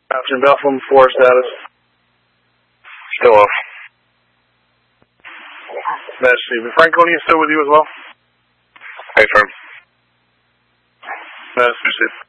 Captain Bethlehem, 4 status. Still off. That's Stephen. Franconia still with you as well? Hey, firm. That's Steve.